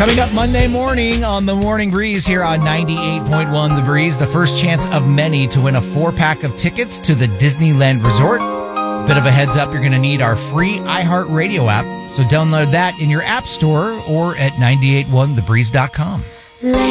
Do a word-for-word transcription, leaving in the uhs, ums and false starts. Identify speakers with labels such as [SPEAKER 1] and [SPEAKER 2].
[SPEAKER 1] Coming up Monday morning on the Morning Breeze here on ninety-eight point one The Breeze, the first chance of many to win a four-pack of tickets to the Disneyland Resort. Bit of a heads up, you're going to need our free iHeartRadio app, so download that in your app store or at nine eight one the breeze dot com.